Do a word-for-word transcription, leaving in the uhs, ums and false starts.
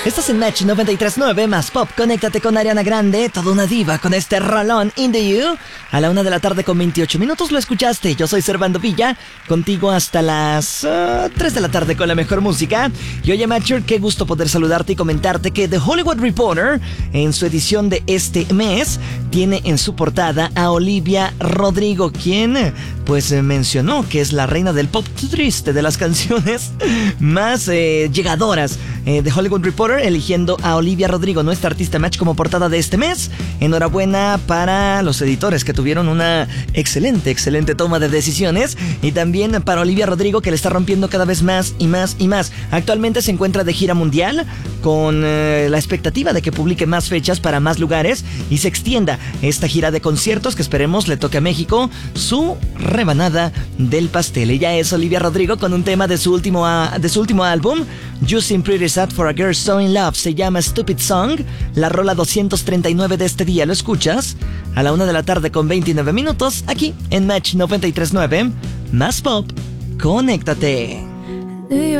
Estás en Match noventa y tres punto nueve más Pop. Conéctate con Ariana Grande, toda una diva con este rolón In The You. A la una de la tarde con veintiocho minutos lo escuchaste. Yo soy Servando Villa, contigo hasta las uh, tres de la tarde con la mejor música. Y oye, Matcher, qué gusto poder saludarte y comentarte que The Hollywood Reporter, en su edición de este mes, tiene en su portada a Olivia Rodrigo, quien pues mencionó que es la reina del pop triste, de las canciones más eh, llegadoras. Eh, The Hollywood Reporter eligiendo a Olivia Rodrigo, nuestra artista Match, como portada de este mes. Enhorabuena para los editores que tuvieron una excelente, excelente toma de decisiones. Y también para Olivia Rodrigo, que le está rompiendo cada vez más y más y más. Actualmente se encuentra de gira mundial con eh, la expectativa de que publique más fechas para más lugares y se extienda esta gira de conciertos que esperemos le toque a México su rebanada del pastel. Ella es Olivia Rodrigo con un tema de su último, a, de su último álbum, You Seem Pretty Sad for a Girl So In Love. Se llama Stupid Song, la rola doscientos treinta y nueve de este día. ¿Lo escuchas? A la una de la tarde con veintinueve minutos, aquí en Match noventa y tres punto nueve. Más Pop, conéctate.